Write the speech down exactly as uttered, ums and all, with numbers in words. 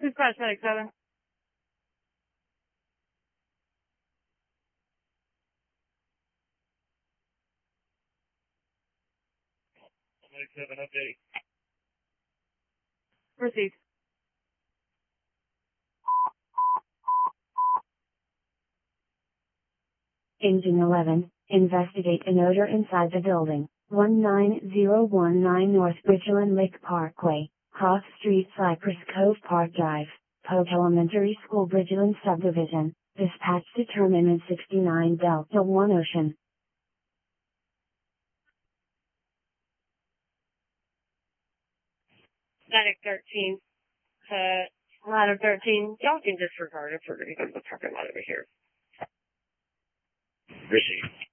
Dispatch medic seven. Medic seven updating. Received. Engine eleven, investigate an odor inside the building, one nine zero one nine North Bridgeland Lake Parkway, Cross Street, Cypress Cove Park Drive, Polk Elementary School, Bridgeland Subdivision. Dispatch determinant sixty-nine Delta one Ocean. Medic thirteen. Uh, ladder thirteen. Y'all can disregard it. We're going to go to the parking lot over here. Received.